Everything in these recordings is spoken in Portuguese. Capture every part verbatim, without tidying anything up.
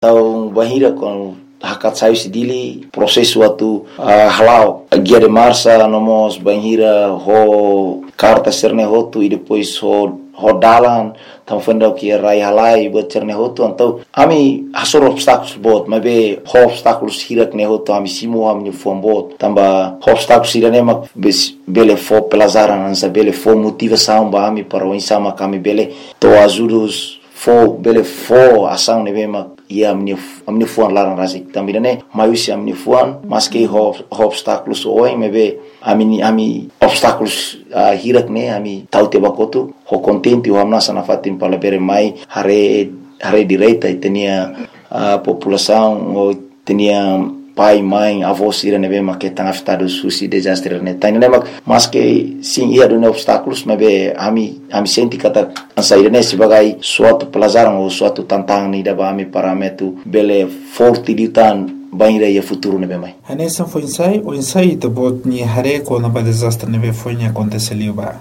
Então, bahira com hakat saiu sedili prosesso atu uh, halau guia de marcha nomos bahira ho carta serne hotu e depois ho rodalan tam fenda que rai halai buat cerne hotu então ami hasor obstáculos bot mas be ho obstáculos hirak ne hotu ami simo ami fom bot tamba obstáculos irane mak bele fo pelazaran ansa bele fo motivação ba ami para o insama kami bele to ajudos fo bele fo ação ne bema ia amni amni fuan larang rasik tambirane mayusi amni fuan maske ho obstáculos oi mebe ami ami obstáculos uh, hirak ne ami taute bakotu ho contente o amna sana fatim pala bere mai hare hare direita e tenia a uh, população o tenia pai, mãe, avós irane bema que estão afetados susi desastre ne tani ne mas que sim ia do obstáculos mas be ami ami senti kata ansa irane sebagai suatu pelajaran ou suatu tantangan ni daba ami parametu bele forte ditan banira ia futuro ne bemai hanesa foi ensai o ensai to bot ni hare ko na ba desastre ne be foi ni aconteceu ba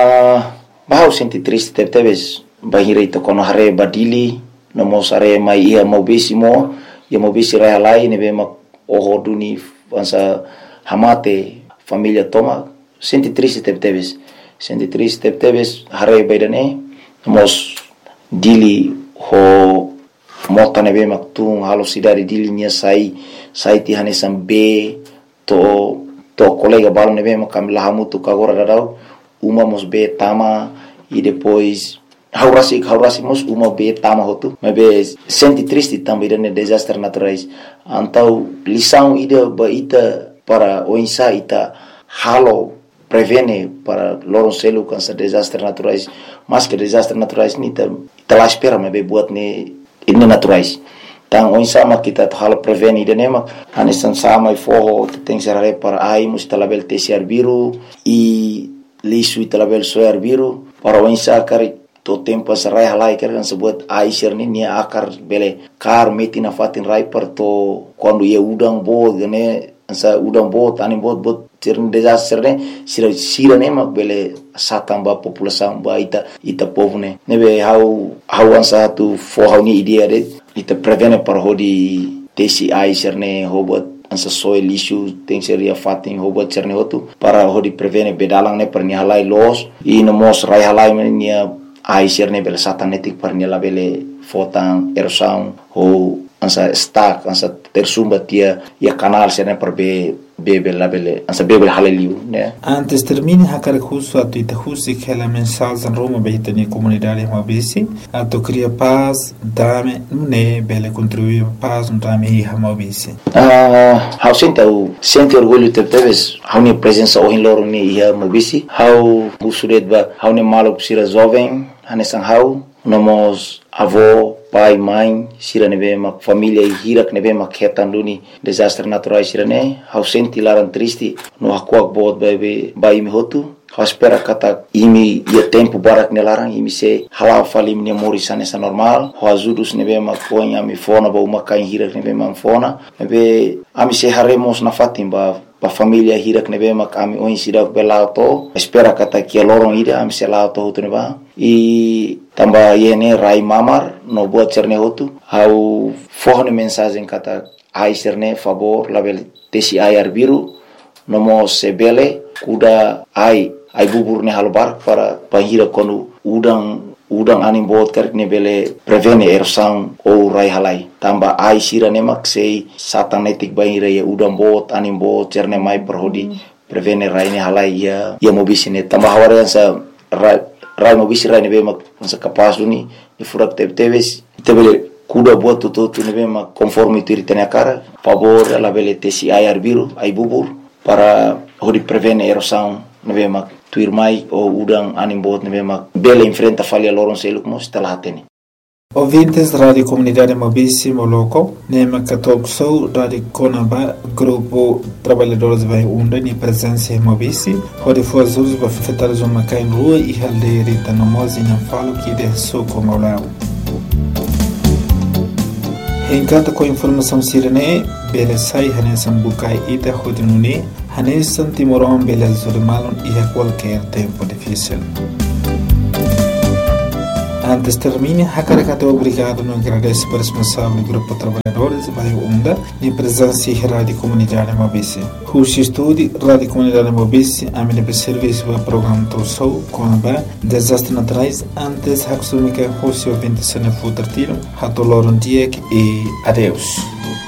ah bah senti triste te teves banira ito kono hare badili no mosare mai ia mobisimo ia mobisi rai lai ne bema o duni ansa hamate família toma senti triste teve teves senti triste teve teves hare baidane mos dili ho mota nebe maktung halo sidari dili nia sai sai ti hanesam be to to colega balo nebe makam lahamutu kagora dadau uma mos be tama e depois haurasi haurasi mos uma be tama hotu mebe senti triste também dane desastre naturais antau lição ida baita para o insa ita halo prevene para loron selu cansa desastre naturais mas que desastre naturais ni ta ita la espera mebe buat ne ini naturais tang o insa ma kita halo prevene ida nema anesan sama e forro tem serare para ai mus talabel tesiar biru e lisu talabel soar biru para o insa kari to tempo sarai halai ker kan sebut aisir ni nia akar bele kar metina fatin rai per to quando ia udang bo gane ansa udang bo tani bot bot tirn desastre ne sira sira ne mak bele satamba população ba ita ita povne nebe hau hau ansa tu fo hau ni idea de ita prevene par hodi tesi aisir ne hobot ansa soil issue tem seria fatin hobot cerne hotu para hodi prevene bedalang ne per ni halai los i no mos rai halai nia ai serne bela satanetik parnia la bele fotan erosão ou ansa stack ansa tersumba tia ia canal serne per be bebe la bele ansa bebe haleliu né antes termine hakar justo a tuita justi que la mensagem en Roma beita ni comunidade mobisi a to cria paz dame ne bele contribuir paz um dame hi mobisi ah how sente o sente orgulho te teves how ni presença o in loro ni hi mobisi how usudet ba how ni malo sira jovem hanesan how nomos avô pai mãe sira nebe mak família hirak nebe mak hetanduni desastre naturais sira ne how senti laran triste no hakuak bot bebe bai mi hotu how espera kata imi ia tempo barak ne larang imi se halau falim ne morisan essa normal how ajudus nebe mak ponya mi fona ba uma kain hirak nebe mak fona nebe ami se haremos na fatimba pa família hirak nebe mak ami oin sidak belauto espera kata kia lorong ida ami se lauto hotu neba e tamba yene rai mamar no buat cerne hotu au forne mensagem kata ai cerne favor label tesi ai arbiru nomo sebele kuda ai ai bubur ne halbar para pahira konu udang udang anim bot karek ne bele prevene erosão ou rai halai tamba ai sira nemak sei satanetik bahira ya udang bot anim bot cerne mai perhodi prevene rai ne halai ya ya mobisine tamba hawarian sa rai rai mobisi rai ne be mak sa kapas duni ni furak te teves tebele kuda buat tutu tu ne be mak conforme tu ritene cara favor la bele tesi ai arbiru ai bubur para hodi prevene erosão ne be mak tuir mai o udang anim bot ne be mak bele enfrenta falha loron seluk mos talatene ouvintes da Rádio Comunidade Mobisi Moloco, Nema Católico Sou, Rádio Conaba, Grupo Trabalhadores Vai Unda, ni presença em Mobisi, onde foi as usos para afetar os homens em rua e aldeia no moz e não falo que de sou como ao lado. Encanta com informação sirene, bele sai hanesan bukai ita hodinune, hanesan timoron bele zurimalon e a qualquer tempo difícil. Antes termine, Hakarakato obrigado no agradece para o responsável do Grupo Trabalhadores Bairro Onda e presença em Rádio Comunitária Mobisi. O estúdio Rádio Comunitária Mobisi a mim de serviço para o programa Tossou com a desastres naturais antes Haksumika Rossio vinte sene futurtiro, Hatoloron Diek e adeus.